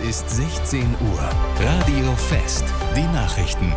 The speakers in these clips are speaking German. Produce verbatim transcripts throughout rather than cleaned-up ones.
ist sechzehn Uhr. Radio Fest. Die Nachrichten.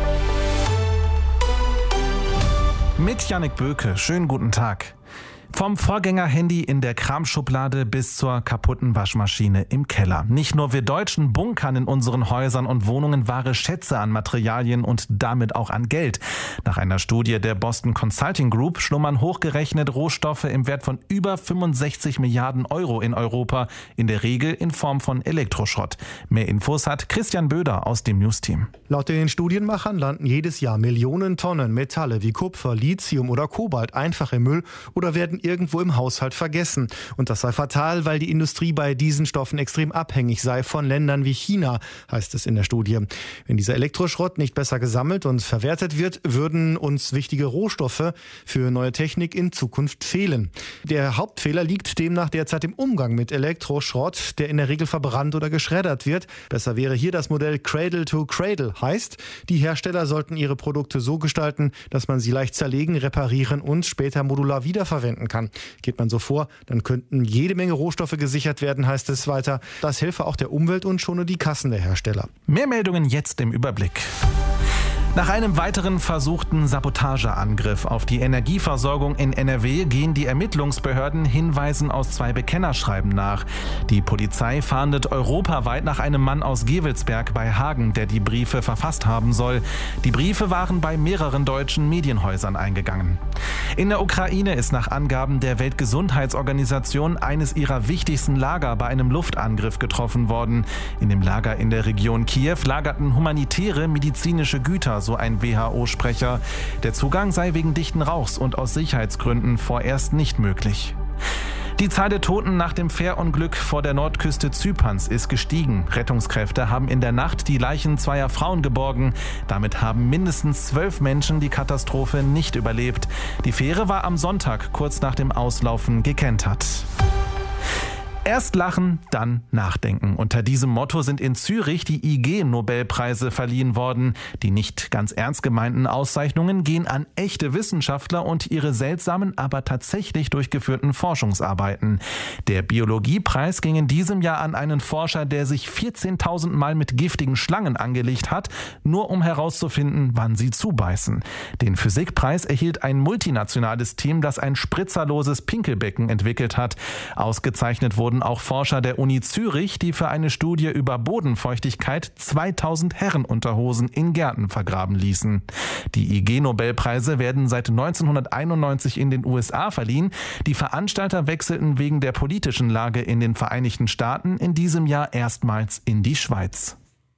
Mit Jannik Böke. Schönen guten Tag. Vom Vorgänger-Handy in der Kramschublade bis zur kaputten Waschmaschine im Keller. Nicht nur wir Deutschen bunkern in unseren Häusern und Wohnungen wahre Schätze an Materialien und damit auch an Geld. Nach einer Studie der Boston Consulting Group schlummern hochgerechnet Rohstoffe im Wert von über fünfundsechzig Milliarden Euro in Europa, in der Regel in Form von Elektroschrott. Mehr Infos hat Christian Böder aus dem News-Team. Laut den Studienmachern landen jedes Jahr Millionen Tonnen Metalle wie Kupfer, Lithium oder Kobalt einfach im Müll oder werden irgendwo im Haushalt vergessen. Und das sei fatal, weil die Industrie bei diesen Stoffen extrem abhängig sei von Ländern wie China, heißt es in der Studie. Wenn dieser Elektroschrott nicht besser gesammelt und verwertet wird, würden uns wichtige Rohstoffe für neue Technik in Zukunft fehlen. Der Hauptfehler liegt demnach derzeit im Umgang mit Elektroschrott, der in der Regel verbrannt oder geschreddert wird. Besser wäre hier das Modell Cradle to Cradle. Heißt, die Hersteller sollten ihre Produkte so gestalten, dass man sie leicht zerlegen, reparieren und später modular wiederverwenden kann. Geht man so vor, dann könnten jede Menge Rohstoffe gesichert werden, heißt es weiter. Das helfe auch der Umwelt und schone die Kassen der Hersteller. Mehr Meldungen jetzt im Überblick. Nach einem weiteren versuchten Sabotageangriff auf die Energieversorgung in N R W gehen die Ermittlungsbehörden Hinweisen aus zwei Bekennerschreiben nach. Die Polizei fahndet europaweit nach einem Mann aus Gevelsberg bei Hagen, der die Briefe verfasst haben soll. Die Briefe waren bei mehreren deutschen Medienhäusern eingegangen. In der Ukraine ist nach Angaben der Weltgesundheitsorganisation eines ihrer wichtigsten Lager bei einem Luftangriff getroffen worden. In dem Lager in der Region Kiew lagerten humanitäre medizinische Güter, so ein W H O-Sprecher. Der Zugang sei wegen dichten Rauchs und aus Sicherheitsgründen vorerst nicht möglich. Die Zahl der Toten nach dem Fährunglück vor der Nordküste Zyperns ist gestiegen. Rettungskräfte haben in der Nacht die Leichen zweier Frauen geborgen. Damit haben mindestens zwölf Menschen die Katastrophe nicht überlebt. Die Fähre war am Sonntag kurz nach dem Auslaufen gekentert. Erst lachen, dann nachdenken. Unter diesem Motto sind in Zürich die I G-Nobelpreise verliehen worden. Die nicht ganz ernst gemeinten Auszeichnungen gehen an echte Wissenschaftler und ihre seltsamen, aber tatsächlich durchgeführten Forschungsarbeiten. Der Biologiepreis ging in diesem Jahr an einen Forscher, der sich vierzehntausend Mal mit giftigen Schlangen angelegt hat, nur um herauszufinden, wann sie zubeißen. Den Physikpreis erhielt ein multinationales Team, das ein spritzerloses Pinkelbecken entwickelt hat. Ausgezeichnet wurde auch Forscher der Uni Zürich, die für eine Studie über Bodenfeuchtigkeit zweitausend Herrenunterhosen in Gärten vergraben ließen. Die I G-Nobelpreise werden seit neunzehnhunderteinundneunzig in den U S A verliehen. Die Veranstalter wechselten wegen der politischen Lage in den Vereinigten Staaten in diesem Jahr erstmals in die Schweiz.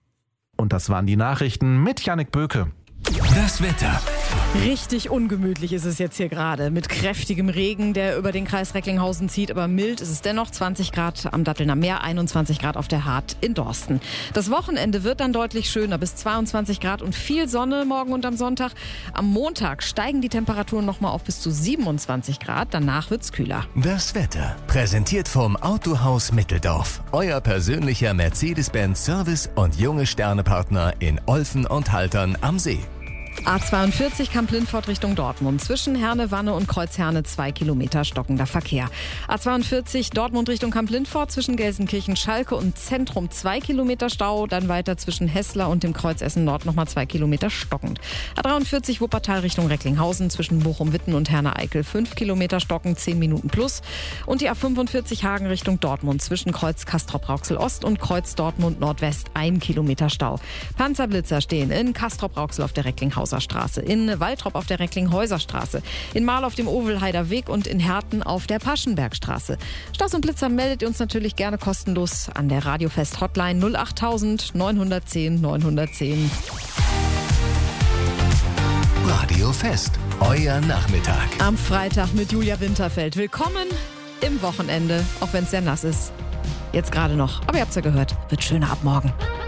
Und das waren die Nachrichten mit Jannik Böke. Das Wetter. Richtig ungemütlich ist es jetzt hier gerade. Mit kräftigem Regen, der über den Kreis Recklinghausen zieht. Aber mild ist es dennoch. zwanzig Grad am Dattelner Meer, einundzwanzig Grad auf der Hart in Dorsten. Das Wochenende wird dann deutlich schöner. Bis zweiundzwanzig Grad und viel Sonne morgen und am Sonntag. Am Montag steigen die Temperaturen nochmal auf bis zu siebenundzwanzig Grad. Danach wird's kühler. Das Wetter. Präsentiert vom Autohaus Mitteldorf. Euer persönlicher Mercedes-Benz Service und junge Sternepartner in Olfen und Haltern am See. A zweiundvierzig Kamp-Lindfort Richtung Dortmund. Zwischen Herne-Wanne und Kreuzherne zwei Kilometer stockender Verkehr. A zweiundvierzig Dortmund Richtung Kamp-Lindfort zwischen Gelsenkirchen, Schalke und Zentrum zwei Kilometer Stau. Dann weiter zwischen Hessler und dem Kreuz Essen Nord nochmal zwei Kilometer stockend. A dreiundvierzig Wuppertal Richtung Recklinghausen zwischen Bochum-Witten und Herne-Eickel fünf Kilometer stockend, zehn Minuten plus. Und die A fünfundvierzig Hagen Richtung Dortmund zwischen Kreuz Castrop-Rauxel Ost und Kreuz Dortmund Nordwest ein Kilometer Stau. Panzerblitzer stehen in Castrop-Rauxel auf der Recklinghausen Straße, in Waltrop auf der Recklinghäuser Straße, in Marl auf dem Ovelheider Weg und in Herten auf der Paschenbergstraße. Staus und Blitzer meldet ihr uns natürlich gerne kostenlos an der Radiofest Hotline null achttausend neunhundertzehn neunhundertzehn. Radiofest, euer Nachmittag. Am Freitag mit Julia Winterfeld. Willkommen im Wochenende, auch wenn es sehr nass ist. Jetzt gerade noch, aber ihr habt es ja gehört, wird schöner ab morgen.